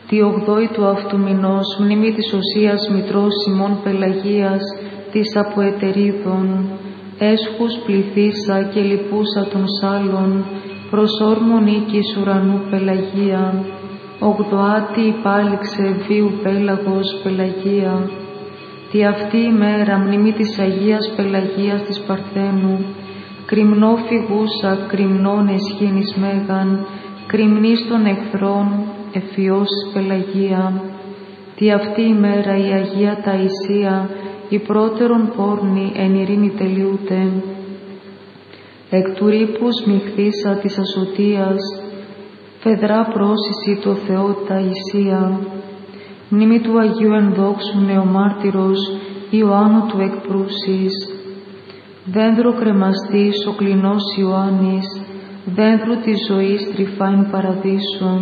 Τη 8η του αυτού μηνός, μνήμη της Οσίας Μητρός Σιμών Πελαγίας, της Αποετερίδων, έσχους πληθύσα και λυπούσα των σάλων, προς όρμον οίκης ουρανού Πελαγία, 8η υπάληξε βίου πέλαγος Πελαγία. Τη αυτή ημέρα μνήμη της Αγίας Πελαγίας της Παρθένου, κρυμνό φυγούσα, κρυμνών εσχήνης μέγαν, κρυμνής των εχθρών, εφιός Πελαγία. Τη αυτή ημέρα η Αγία Ταϊσία, η πρώτερον πόρνη εν ειρήνη τελειούται. Εκ του ρήπους μυχθήσα της ασωτείας, φεδρά πρόσιση το Θεό Ταϊσία. Μνήμη του Αγίου Ενδόξου Νεομάρτυρος Ιωάννου του Εκπρούσης. Δένδρο κρεμαστής ο κλινός Ιωάννης, δένδρο της ζωής τρυφάιν παραδείσου.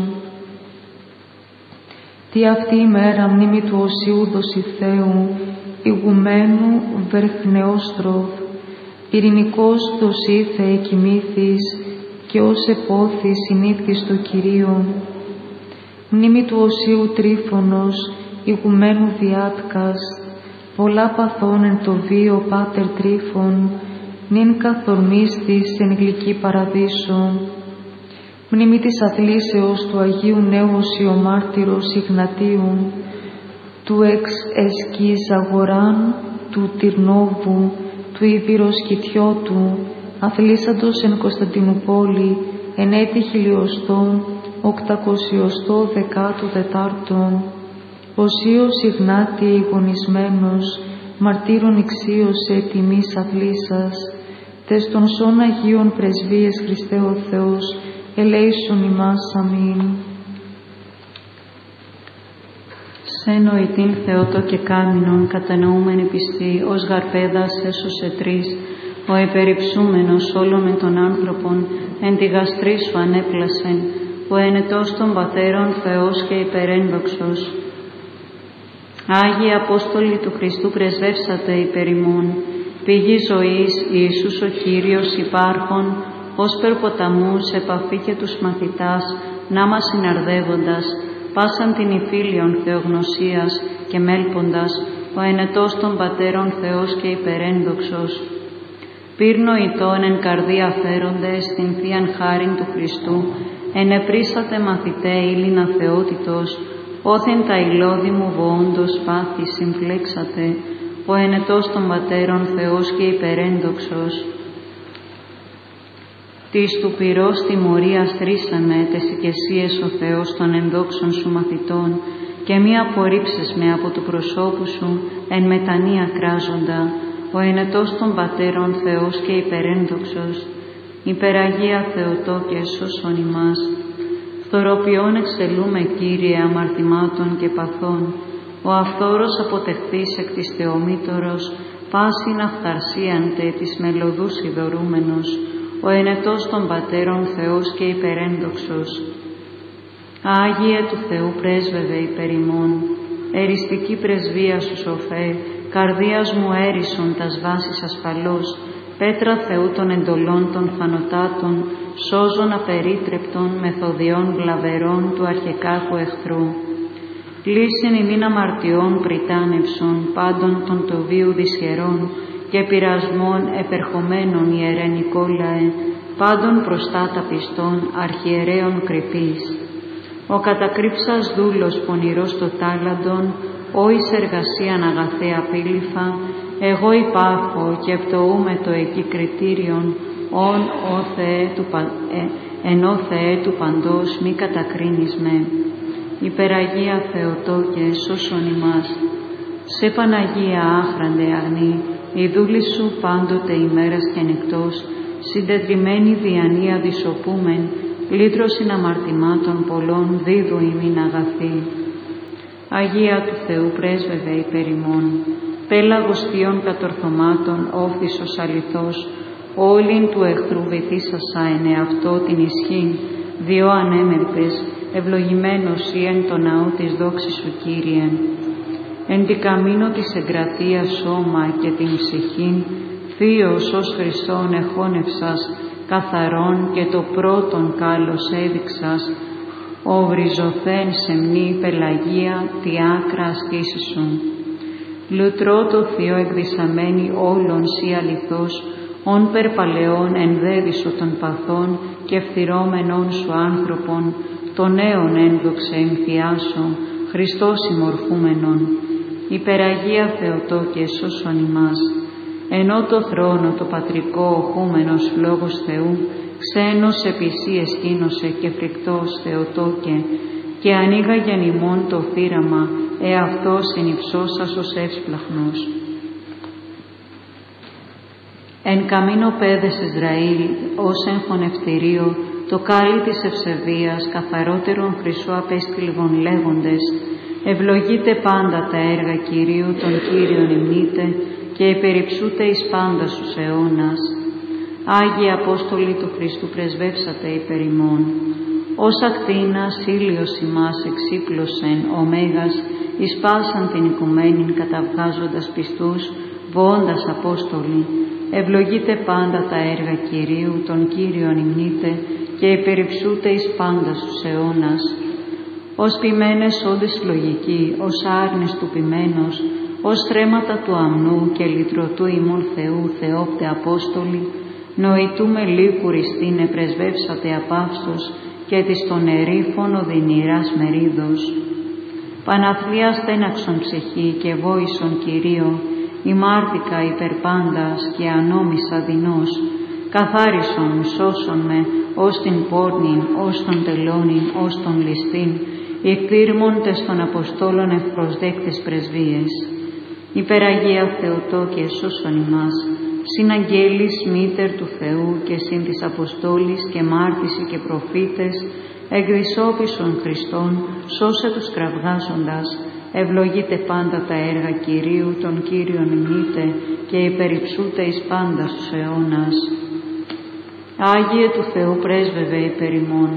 Τι αυτή η μέρα μνήμη του Οσίου Δοσιθέου, ηγουμένου Βερχνεόστροφ, ειρηνικός δοσίθε εκοιμήθης και ως επόθη συνήθης το Κυρίο. Μνήμη του Οσίου Τρίφωνος, ηγουμένου Διάτκας, πολλά παθών εν το βίο Πάτερ Τρίφων, νυν καθορμίστης εν γλυκή παραδείσο. Μνήμη της αθλήσεως του Αγίου Νέου Οσιομάρτυρος Ιγνατίου, του εξ Εσκής Αγοράν, του Τυρνόβου, του Ιβυροσκητιώτου, αθλήσαντος εν Κωνσταντινούπολη, εν έτη 1814. Οσίος Ιγνάτη εικονισμένος, μαρτύρων ηξίωσε τιμής αθλήσας, τες των σών Αγίων Πρεσβείες Χριστέ ο Θεός, ελέησον ημάς. Αμήν. Σε νοητήν Θεότο και κάμινον κατανοούμενη πιστή, ως γαρπέδας έσωσε τρεις, ο υπερυψούμενος όλων με των άνθρωπων, εν τη γαστρή σου ανέπλασεν, ο ενετός των πατέρων Θεός και υπερένδοξος. Άγιοι Απόστολοι του Χριστού πρεσβεύσατε υπέρ ημών, πηγή ζωής Ιησούς ο Κύριος υπάρχων, ως περποταμού σε επαφή και τους μαθητάς, να μας συναρδεύοντας, πάσαν την υφήλιον θεογνωσίας και μέλποντας, ο ενετός των πατέρων Θεός και υπερένδοξος. Πύρνο ητών εν καρδία φέρονται στην Θείαν χάριν του Χριστού, ενεπρίσατε μαθητέ ήλινα θεότητος, όθεν τα υλώδη μου βοόντος πάθη συμφλέξατε, ο ενετός των πατέρων Θεός και υπερένδοξος. Της του πυρός τιμωρίας θρήσαμε τες οικεσίες ο Θεός των ενδόξων σου μαθητών, και μη απορρίψεις με από του προσώπου σου εν μετανία κράζοντα, ο ενετός των πατέρων Θεός και υπερένδοξος. Υπεραγία Θεοτό και σώσον ημάς. Φθοροποιών εξελούμε, Κύριε, αμαρτημάτων και παθών, ο αυθόρος αποτεχθείς εκ της Θεομήτωρος, πάσιν αυθαρσίαν τε της μελωδούς ειδωρούμενος, ο ενετός των πατέρων Θεός και υπερένδοξος. Άγιε του Θεού πρέσβευε υπέρ ημών, εριστική πρεσβεία σου σοφέ, καρδίας μου έρισον τας βάσεις ασφαλώς, πέτρα Θεού των εντολών των φανοτάτων, σώζων απερίτρεπτων μεθοδιών βλαβερών του αρχεκάκου εχθρού. Λύσιν ημίν αμαρτιών πριτάνευσον, πάντων των τοβίου δυσχερών και πειρασμών επερχομένων ιερενικό λαέ, πάντων προστάτα πιστών αρχιερέων κρυπής. Ο κατακρύψας δούλος πονηρός το τάλαντον, ο εις εργασίαν αγαθέα πύληφα, εγώ υπάρχω και επτοούμε το εκεί κριτήριον, ενώ Θεέ του παντός μη κατακρίνεις με. Υπεραγία Θεοτό και σώσον ημάς. Σε Παναγία άχραντε αγνή, η δούλη σου πάντοτε ημέρας και νυχτός, συντετριμένη διανία δυσοπούμεν, λύτρωσιν αμαρτημάτων πολλών δίδου ημίν αγαθή. Αγία του Θεού πρέσβευε υπέρ ημών, πέλαγος θείων κατορθωμάτων όφθησος αληθώς, όλην του εχθρού βυθίσασα εν εαυτό την ισχύν, διό ανέμελπες, ευλογημένος ή εν το ναό της δόξης σου, Κύριε. Εν τη καμίνο της εγκρατείας σώμα και την ψυχήν, θείος ως Χριστόν εχώνευσας, καθαρόν και το πρώτον κάλος έδειξας, ο βριζωθέν σεμνή Πελαγία τη άκρα ασκήσει σου. Λουτρό το Θείο εκδυσαμένη όλων σύ αληθώς, ον περπαλαιών ενδέδυσο των παθών και φθυρώμενων σου άνθρωπον, το νέον ένδοξε εμφιάσω, Χριστός συμμορφούμενον. Υπεραγία Θεοτόκε σώσον ημάς. Ενώ το θρόνο το πατρικό οχούμενος λόγος Θεού, ξένος επισή εσκήνωσε και φρικτός Θεοτόκε, και ανοίγαγεν ημών το θύραμα, εαυτός συνυψώσας ως εύσπλαχνος. Εν καμίνο παιδες Ισραήλ, ως εν χωνευτηρίο, το κάλλι της ευσεβίας, καθαρότερον χρυσό απέστειλγον λέγοντες, ευλογείτε πάντα τα έργα Κυρίου, τον Κύριον υμνείτε, και υπερυψούτε εις πάντα στους αιώνας. Άγιοι Απόστολοι του Χριστού πρεσβεύσατε υπερ ημών. Ως ακτίνας ήλιος ημάς εξύπλωσεν ο Μέγας, εις πάσαν την οικουμένην καταβγάζοντας πιστούς, βοώντας Απόστολοι, ευλογείτε πάντα τα έργα Κυρίου, τον Κύριον υμνείτε, και υπερυψούτε εις πάντα στους αιώνας. Ως ποιμένες όντες λογικοί, ως άρνης του ποιμένος, ως θρέματα του αμνού και λυτρωτού ημών Θεού, Θεόπτε Απόστολοι, νοητούμε λίγου ριστήνε πρεσβεύσατε απαύστος και της των ερήφων οδυνηράς μερίδος. Παναθλία στέναξον ψυχή και βόησον Κυρίω, ημάρτηκα υπερπάντας και ανόμισα δεινός, καθάρισον σώσον με ως την πόρνην, ως τον τελώνην, ως τον ληστήν, εκτήρμοντες των Αποστόλων ευπροσδέκτες πρεσβείες. Υπεραγία Θεοτόκε σώσον ημάς, συναγγέλης μήτερ του Θεού και συν της Αποστόλης και μάρτυση και προφήτες, εκδισόπισον Χριστόν, σώσε τους κραυγάζοντας, ευλογείτε πάντα τα έργα Κυρίου, τον Κύριον υμνείτε, και υπερυψούτε εις πάντα στους αιώνας. Άγιε του Θεού πρέσβευε υπερ ημών.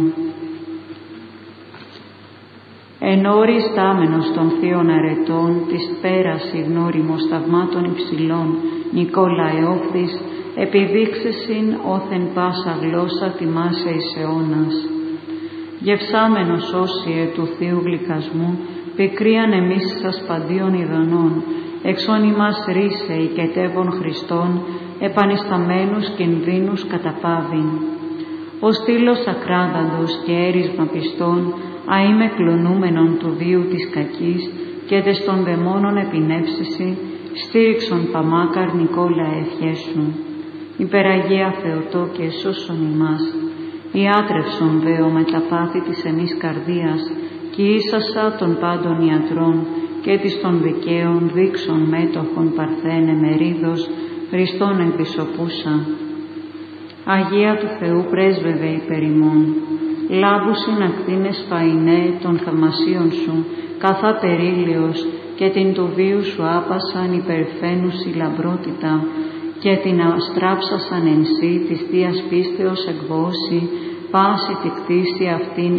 Εν όρης στάμενος των θείων αρετών, της πέρας γνώριμος θαυμάτων υψηλών, Νικόλα Εόφθης, επιδείξεσιν όθεν πάσα γλώσσα τιμάσαι εις αιώνας. Γευσάμενος όσιε του Θείου γλυκασμού, πικρίαν εμείς σας παντίον ειδονών, εξών ημάς ρίσε οικετεύων Χριστών, επανισταμένους κινδύνους καταπάβην. Ο στήλος ακράδαντος και έρισμα πιστών, αείμαι κλονούμενον του βίου της κακής και τες των δαιμόνων επινεύσεση, στήριξον παμάκαρ Νικόλα ευχέσου. Υπεραγία Θεοτόκε σώσον ημάς, ιάτρευσον βέω με τα πάθη της εμείς καρδίας, κι ίσασα των πάντων ιατρών και της των δικαίων δείξον μέτοχον παρθένε μερίδος, Χριστόν εκδισοπούσα. Αγία του Θεού πρέσβευε υπερ ημών. Λάβουσιν ακτίνες φαϊνέ των θαυμασίων σου, καθά περίλιος, και την του βίου σου άπασαν υπερφαίνουσι λαμπρότητα, και την αστράψασαν εν σύ της Θείας πίστεως εκβώσει, πάση τη κτήση αυτήν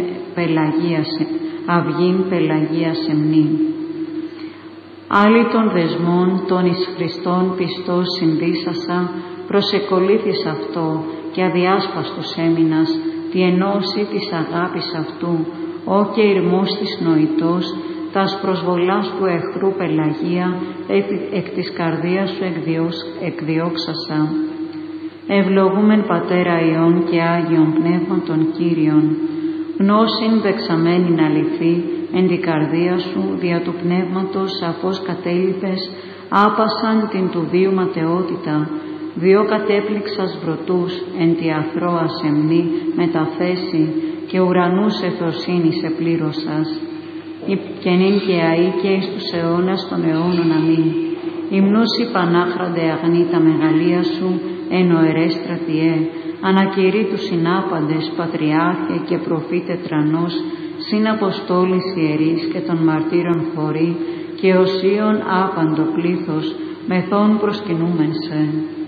αυγήν πελαγία σεμνή. Άλλοι των δεσμών των εις Χριστόν πιστός συνδύσασα, προσεκολήθης αυτό και αδιάσπαστος έμεινας, τη ενώση της αγάπης αυτού, ό και ηρμός της νοητός, τας προσβολάς του εχθρού πελαγία, εκ της καρδίας σου εκδιώξασα. Ευλογούμεν Πατέρα Υιών και Άγιον Πνεύμων των Κύριων, γνώσιν δεξαμένην αληθή, εν την καρδία σου, δια του Πνεύματος σαφώς κατέλειπες, άπασαν την του βίου ματαιότητα, διό κατέπληξας βρωτούς, εν τη αθρώα σεμνή μεταθέσει, και ουρανούς εθροσύνης επλήρωσας. Και νυν και αεί και εις τους αιώνας των αιώνων αμήν. Υμνούσι πανάχραντε αγνή τα μεγαλεία σου, εν ο ερέστρατιέ, ανακηρύ τους συνάπαντες πατριάρχε και προφήτε τρανός, συν αποστόλης ιερείς και των μαρτύρων χωρί, και οσίων άπαντο πλήθος, μεθόν προσκυνούμεν σε.